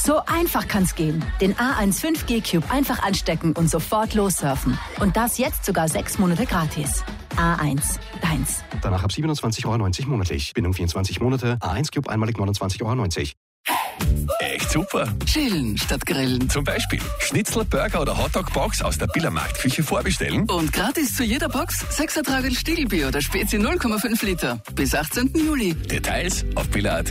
So einfach kann's gehen. Den A1 5G Cube einfach anstecken und sofort lossurfen. Und das jetzt sogar 6 Monate gratis. A1, deins. Danach ab 27,90 € monatlich. Bindung 24 Monate. A1 Cube einmalig 29,90 €. Echt super. Chillen statt grillen. Zum Beispiel Schnitzel, Burger oder Hotdog-Box aus der Billermarktküche vorbestellen. Und gratis zu jeder Box 6er Tragel Stiegelbier oder Spezi 0,5 Liter. Bis 18. Juli. Details auf biller.at.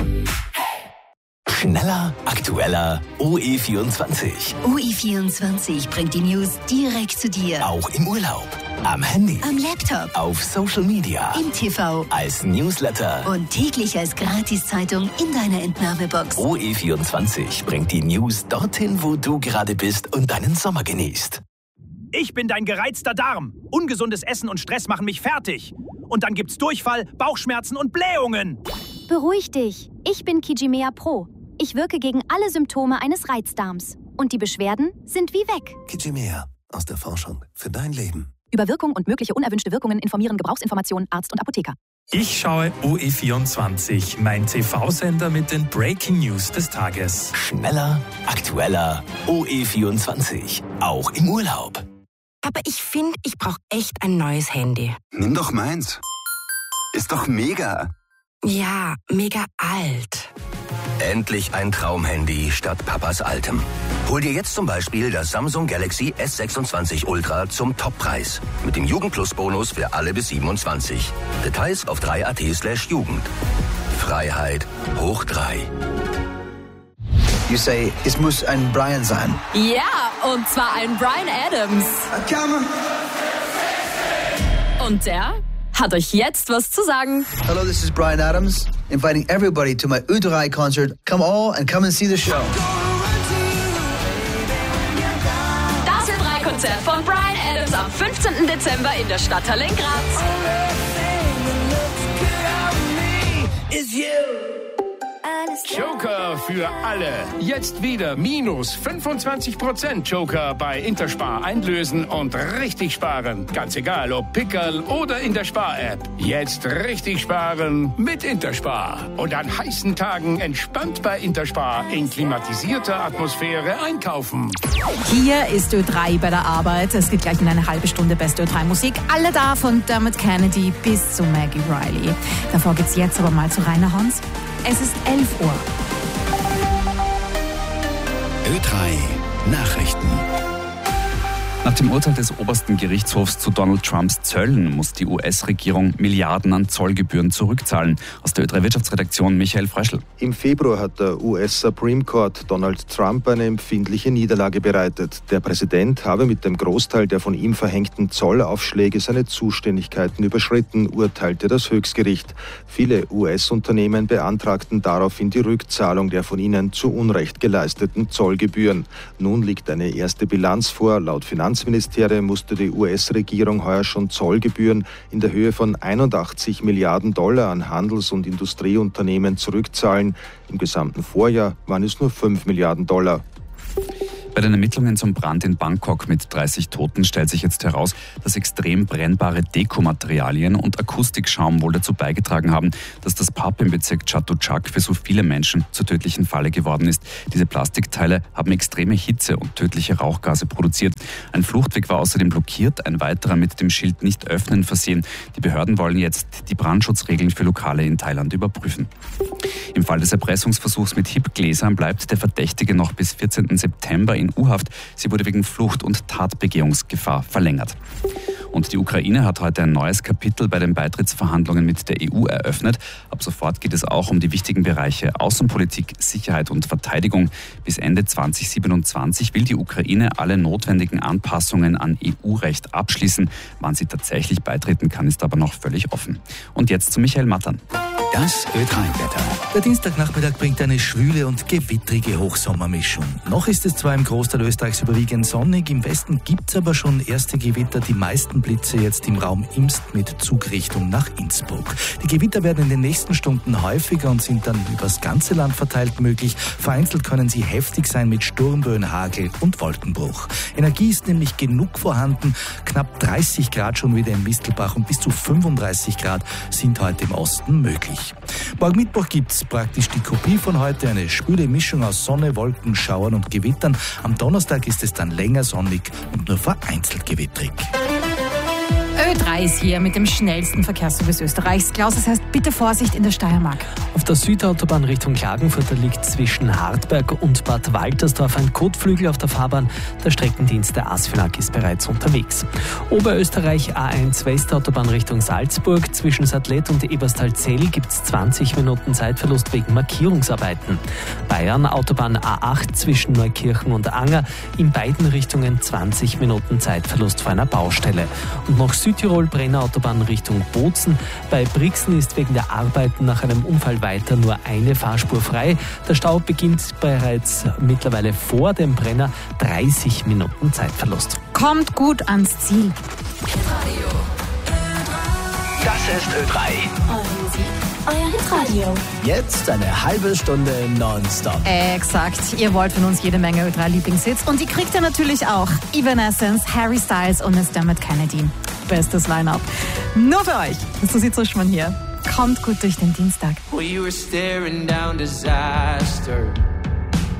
Schneller, aktueller, OE24. OE24 bringt die News direkt zu dir. Auch im Urlaub, am Handy, Am Laptop, auf Social Media, im TV als Newsletter. und täglich als Gratiszeitung in deiner Entnahmebox. OE24 bringt die News dorthin, wo du gerade bist und deinen Sommer genießt. Ich bin dein gereizter Darm. Ungesundes Essen und Stress machen mich fertig. Und dann gibt's Durchfall, Bauchschmerzen und Blähungen. Beruhig dich. Ich bin Kijimea Pro. Ich wirke gegen alle Symptome eines Reizdarms. Und die Beschwerden sind wie weg. Kijimea, aus der Forschung für dein Leben. Über Wirkung und mögliche unerwünschte Wirkungen informieren Gebrauchsinformationen Arzt und Apotheker. Ich schaue OE24, mein TV-Sender mit den Breaking News des Tages. Schneller, aktueller, OE24. Auch im Urlaub. Aber ich finde, ich brauche echt ein neues Handy. Nimm doch meins. Ist doch mega. Ja, mega alt. Endlich ein Traumhandy statt Papas altem. Hol dir jetzt zum Beispiel das Samsung Galaxy S26 Ultra zum Toppreis. Mit dem Jugendplus-Bonus für alle bis 27. Details auf 3.at/Jugend. Freiheit hoch 3. You say, es muss ein Brian sein. Ja, und zwar ein Bryan Adams. Und der hat euch jetzt was zu sagen. Hello, this is Brian Adams, inviting everybody to my U3 concert. Come all and come and see the show. Das U3-Konzert von Bryan Adams am 15. Dezember in der Stadthalle in Graz. Joker für alle. Jetzt wieder minus 25% Joker bei Interspar einlösen und richtig sparen. Ganz egal, ob Pickerl oder in der Spar-App. Jetzt richtig sparen mit Interspar. Und an heißen Tagen entspannt bei Interspar in klimatisierter Atmosphäre einkaufen. Hier ist Ö3 bei der Arbeit. Es geht gleich in eine halbe Stunde beste Ö3-Musik. Alle da von Dermot Kennedy bis zu Maggie Riley. Davor geht's jetzt aber mal zu Rainer Hans. Es ist 11 Uhr. Ö3 Nachrichten. Nach dem Urteil des obersten Gerichtshofs zu Donald Trumps Zöllen muss die US-Regierung Milliarden an Zollgebühren zurückzahlen. Aus der Ö3-Wirtschaftsredaktion Michael Fröschl. Im Februar hat der US Supreme Court Donald Trump eine empfindliche Niederlage bereitet. Der Präsident habe mit dem Großteil der von ihm verhängten Zollaufschläge seine Zuständigkeiten überschritten, urteilte das Höchstgericht. Viele US-Unternehmen beantragten daraufhin die Rückzahlung der von ihnen zu Unrecht geleisteten Zollgebühren. Nun liegt eine erste Bilanz vor. Laut Finanzministerium musste die US-Regierung heuer schon Zollgebühren in der Höhe von 81 Milliarden Dollar an Handels- und Industrieunternehmen zurückzahlen. Im gesamten Vorjahr waren es nur 5 Milliarden Dollar. Bei den Ermittlungen zum Brand in Bangkok mit 30 Toten stellt sich jetzt heraus, dass extrem brennbare Dekomaterialien und Akustikschaum wohl dazu beigetragen haben, dass das Pub im Bezirk Chatuchak für so viele Menschen zur tödlichen Falle geworden ist. Diese Plastikteile haben extreme Hitze und tödliche Rauchgase produziert. Ein Fluchtweg war außerdem blockiert, ein weiterer mit dem Schild "Nicht öffnen" versehen. Die Behörden wollen jetzt die Brandschutzregeln für Lokale in Thailand überprüfen. Im Fall des Erpressungsversuchs mit Hip-Gläsern bleibt der Verdächtige noch bis 14. September in U-Haft. Sie wurde wegen Flucht- und Tatbegehungsgefahr verlängert. Und die Ukraine hat heute ein neues Kapitel bei den Beitrittsverhandlungen mit der EU eröffnet. Ab sofort geht es auch um die wichtigen Bereiche Außenpolitik, Sicherheit und Verteidigung. Bis Ende 2027 will die Ukraine alle notwendigen Anpassungen an EU-Recht abschließen. Wann sie tatsächlich beitreten kann, ist aber noch völlig offen. Und jetzt zu Michael Mattern. Das Ö3-Wetter. Der Dienstagnachmittag bringt eine schwüle und gewittrige Hochsommermischung. Noch ist es zwar im Großteil Österreichs überwiegend sonnig, im Westen gibt es aber schon erste Gewitter, die meisten Blitze jetzt im Raum Imst mit Zugrichtung nach Innsbruck. Die Gewitter werden in den nächsten Stunden häufiger und sind dann übers ganze Land verteilt möglich. Vereinzelt können sie heftig sein mit Sturmböen, Hagel und Wolkenbruch. Energie ist nämlich genug vorhanden. Knapp 30 Grad schon wieder in Mistelbach und bis zu 35 Grad sind heute im Osten möglich. gemütlich. Morgen Mittwoch gibt's praktisch die Kopie von heute, eine schwüle Mischung aus Sonne, Wolken, Schauern und Gewittern. Am Donnerstag ist es dann länger sonnig und nur vereinzelt gewittrig. Ö3 ist hier mit dem schnellsten Verkehrsservice Österreichs. Klaus, das heißt, bitte Vorsicht in der Steiermark. Auf der Südautobahn Richtung Klagenfurt liegt zwischen Hartberg und Bad Waltersdorf ein Kotflügel auf der Fahrbahn. Der Streckendienst der ASFINAG ist bereits unterwegs. Oberösterreich A1 Westautobahn Richtung Salzburg. Zwischen Sattlet und Eberstal-Zell gibt es 20 Minuten Zeitverlust wegen Markierungsarbeiten. Bayern Autobahn A8 zwischen Neukirchen und Anger. In beiden Richtungen 20 Minuten Zeitverlust vor einer Baustelle. Und noch Südtirol Brenner Autobahn Richtung Bozen. Bei Brixen ist wegen der Arbeiten nach einem Unfall weiter nur eine Fahrspur frei. Der Stau beginnt bereits mittlerweile vor dem Brenner. 30 Minuten Zeitverlust. Kommt gut ans Ziel. Das ist Ö3. Euer Hitradio. Jetzt eine halbe Stunde nonstop. Exakt. Ihr wollt von uns jede Menge Ö3-Lieblingshits und die kriegt ihr natürlich auch. Evanescence, Harry Styles und Miss Dermot Kennedy. Bestes Line-Up. Nur für euch. Susi Zuschmann hier. Kommt gut durch den Dienstag. We were staring down disaster.